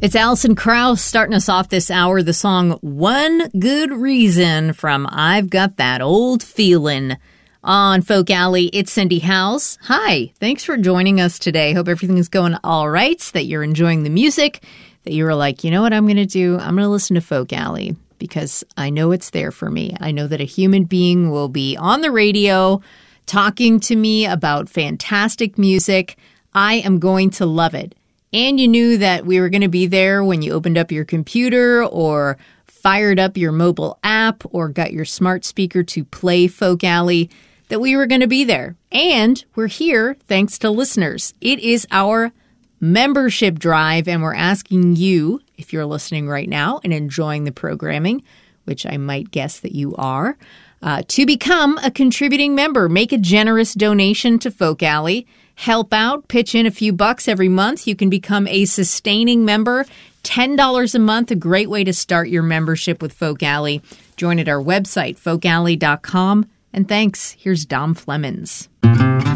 It's Alison Krauss starting us off this hour. The song One Good Reason from I've Got That Old Feelin'. On Folk Alley, it's Cindy Howes. Hi, thanks for joining us today. Hope everything's going all right, that you're enjoying the music, that you were like, you know what I'm going to do? I'm going to listen to Folk Alley because I know it's there for me. I know that a human being will be on the radio talking to me about fantastic music. I am going to love it. And you knew that we were going to be there when you opened up your computer or fired up your mobile app or got your smart speaker to play Folk Alley, that we were going to be there. And we're here thanks to listeners. It is our membership drive, and we're asking you, if you're listening right now and enjoying the programming, which I might guess that you are, to become a contributing member. Make a generous donation to Folk Alley. Help out, pitch in a few bucks every month. You can become a sustaining member. $10 a month, a great way to start your membership with Folk Alley. Join at our website, folkalley.com. And thanks. Here's Dom Flemons.